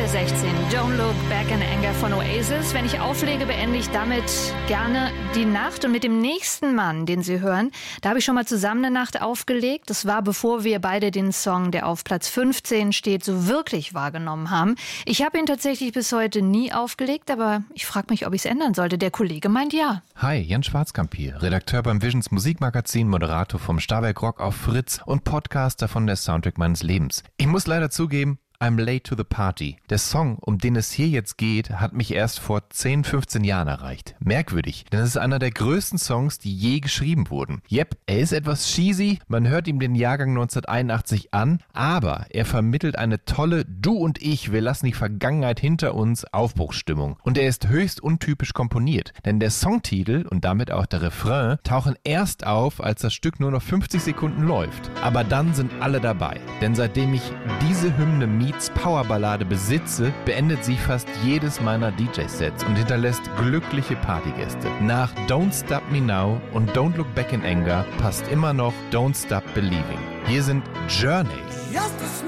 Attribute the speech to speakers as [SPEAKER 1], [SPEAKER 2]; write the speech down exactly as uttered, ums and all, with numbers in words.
[SPEAKER 1] der sechzehn. Don't Look Back in Anger von Oasis. Wenn ich auflege, beende ich damit gerne die Nacht. Und mit dem nächsten Mann, den Sie hören, da habe ich schon mal zusammen eine Nacht aufgelegt. Das war, bevor wir beide den Song, der auf Platz fünfzehn steht, so wirklich wahrgenommen haben. Ich habe ihn tatsächlich bis heute nie aufgelegt, aber ich frage mich, ob ich es ändern sollte. Der Kollege meint ja.
[SPEAKER 2] Hi, Jan Schwarzkamp hier, Redakteur beim Visions Musikmagazin, Moderator vom Starwerk Rock auf Fritz und Podcaster von der Soundtrack meines Lebens. Ich muss leider zugeben, I'm late to the party. Der Song, um den es hier jetzt geht, hat mich erst vor zehn, fünfzehn Jahren erreicht. Merkwürdig, denn es ist einer der größten Songs, die je geschrieben wurden. Yep, er ist etwas cheesy, man hört ihm den Jahrgang neunzehnhunderteinundachtzig an, aber er vermittelt eine tolle Du und ich, wir lassen die Vergangenheit hinter uns Aufbruchsstimmung. Und er ist höchst untypisch komponiert, denn der Songtitel und damit auch der Refrain tauchen erst auf, als das Stück nur noch fünfzig Sekunden läuft. Aber dann sind alle dabei, denn seitdem ich diese Hymne Meets Powerballade besitze, beendet sie fast jedes meiner D J-Sets und hinterlässt glückliche Partygäste. Nach Don't Stop Me Now und Don't Look Back in Anger passt immer noch Don't Stop Believing. Hier sind Journey.